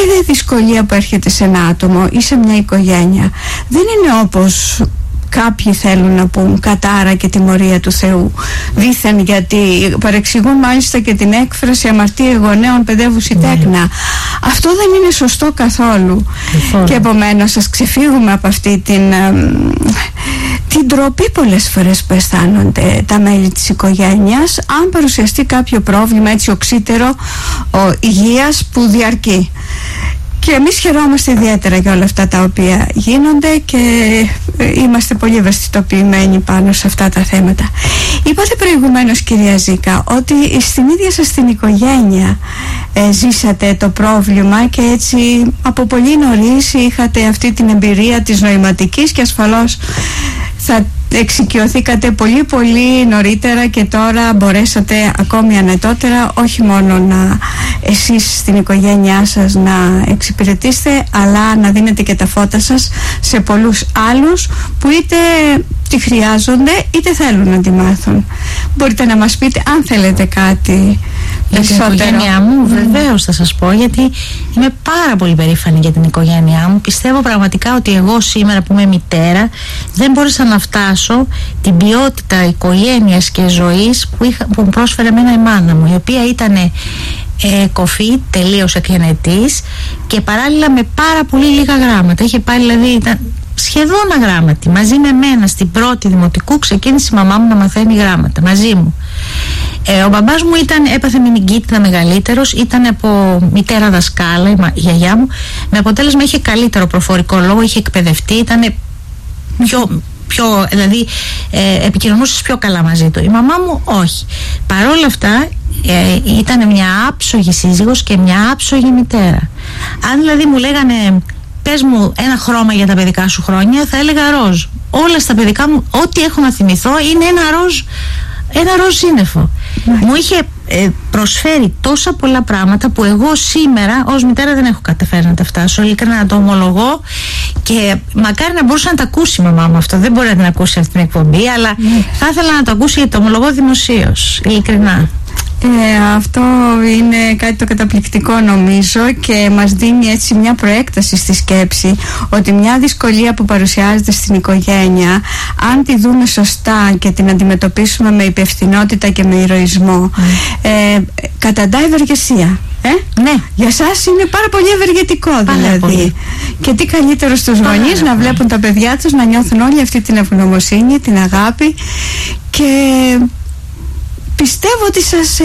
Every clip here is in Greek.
η δυσκολία που έρχεται σε ένα άτομο ή σε μια οικογένεια δεν είναι όπως κάποιοι θέλουν να πούν κατάρα και τιμωρία του Θεού δήθεν, γιατί παρεξηγούν μάλιστα και την έκφραση αμαρτία γονέων παιδεύουσι τέκνα. Αυτό δεν είναι σωστό καθόλου. Και επομένως ας ξεφύγουμε από αυτή την ντροπή πολλές φορές που αισθάνονται τα μέλη της οικογένειας αν παρουσιαστεί κάποιο πρόβλημα έτσι οξύτερο υγείας που διαρκεί. Και εμείς χαιρόμαστε ιδιαίτερα για όλα αυτά τα οποία γίνονται και είμαστε πολύ ευαισθητοποιημένοι πάνω σε αυτά τα θέματα. Είπατε προηγουμένως, κυρία Ζήκα, ότι στην ίδια σας την οικογένεια ζήσατε το πρόβλημα και έτσι από πολύ νωρίς είχατε αυτή την εμπειρία της νοηματικής και ασφαλώς θα εξοικειωθήκατε πολύ πολύ νωρίτερα και τώρα μπορέσατε ακόμη ανετότερα όχι μόνο εσείς στην οικογένειά σας να εξυπηρετήσετε, αλλά να δίνετε και τα φώτα σας σε πολλούς άλλους που είτε τη χρειάζονται είτε θέλουν να τη μάθουν. Μπορείτε να μας πείτε αν θέλετε κάτι περισσότερο? Για την οικογένειά μου βεβαίως θα σας πω, γιατί είμαι πάρα πολύ περήφανη για την οικογένειά μου. Πιστεύω πραγματικά ότι εγώ σήμερα που είμαι μητέρα δεν μπόρεσα να φτάσω την ποιότητα οικογένειας και ζωής που μου πρόσφερε εμένα η μάνα μου, η οποία ήταν κοφή, τελείως εκγενετής και παράλληλα με πάρα πολύ λίγα γράμματα. Είχε πάρει, δηλαδή ήταν σχεδόν αγράμματη. Μαζί με μένα στην πρώτη δημοτικού ξεκίνησε η μαμά μου να μαθαίνει γράμματα μαζί μου. Ο μπαμπάς μου έπαθε μηνυγκίτιδα μεγαλύτερος, ήταν από μητέρα δασκάλα, η γιαγιά μου, με αποτέλεσμα είχε καλύτερο προφορικό λόγο, είχε εκπαιδευτεί, ήταν δηλαδή επικοινωνούσες πιο καλά μαζί του. Η μαμά μου όχι. Παρόλα αυτά ήταν μια άψογη σύζυγος και μια άψογη μητέρα. Αν δηλαδή μου λέγανε πες μου ένα χρώμα για τα παιδικά σου χρόνια, θα έλεγα ροζ. Όλα στα παιδικά μου, ό,τι έχω να θυμηθώ είναι ένα ροζ σύννεφο. Μου είχε προσφέρει τόσα πολλά πράγματα που εγώ σήμερα ως μητέρα δεν έχω καταφέρει να τα φτάσω, ειλικρινά να το ομολογώ, και μακάρι να μπορούσε να τα ακούσει η μαμά μου αυτό. Δεν μπορεί να την ακούσει αυτή την εκπομπή, αλλά θα ήθελα να το ακούσει, γιατί το ομολογώ δημοσίως, ειλικρινά. Αυτό είναι κάτι το καταπληκτικό νομίζω και μας δίνει έτσι μια προέκταση στη σκέψη ότι μια δυσκολία που παρουσιάζεται στην οικογένεια, αν τη δούμε σωστά και την αντιμετωπίσουμε με υπευθυνότητα και με ηρωισμό, καταντά ευεργεσία. Ναι. Για σας είναι πάρα πολύ ευεργετικό δηλαδή. Πολύ. Και τι καλύτερο στους γονείς να βλέπουν τα παιδιά τους να νιώθουν όλη αυτή την ευγνωμοσύνη, την αγάπη, και πιστεύω ότι σας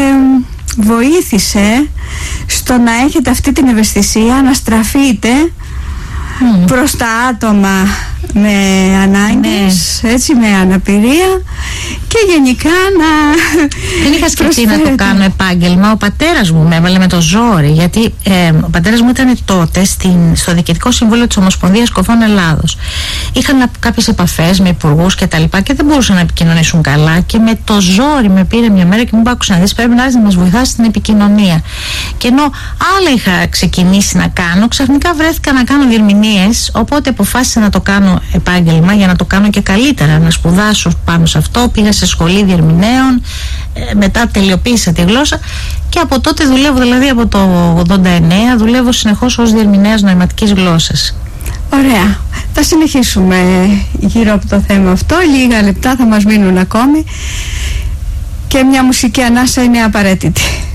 βοήθησε στο να έχετε αυτή την ευαισθησία, να στραφείτε προς τα άτομα με ανάγκες, έτσι, με αναπηρία, και γενικά να... Δεν είχα σκεφτεί να το κάνω επάγγελμα. Ο πατέρας μου με έβαλε με το ζόρι, γιατί ο πατέρας μου ήταν τότε στο Διοικητικό Συμβούλιο της Ομοσπονδίας Κοφών Ελλάδος. Είχαν κάποιες επαφές με υπουργούς και τα λοιπά και δεν μπορούσαν να επικοινωνήσουν καλά, και με το ζόρι με πήρε μια μέρα και μου είπε: άκουσα να δεις, πρέπει να μας βοηθάς στην επικοινωνία. Και ενώ άλλα είχα ξεκινήσει να κάνω, ξαφνικά βρέθηκα να κάνω διερμηνίες, οπότε αποφάσισα να το κάνω επάγγελμα για να το κάνω και καλύτερα, να σπουδάσω πάνω σε αυτό. Πήγα σε σχολή διερμηνέων, μετά τελειοποίησα τη γλώσσα και από τότε δουλεύω, δηλαδή από το 89 δουλεύω συνεχώς ως διερμηνέας νοηματικής γλώσσας. Ωραία. Θα συνεχίσουμε γύρω από το θέμα αυτό. Λίγα λεπτά θα μας μείνουν ακόμη και μια μουσική ανάσα είναι απαραίτητη.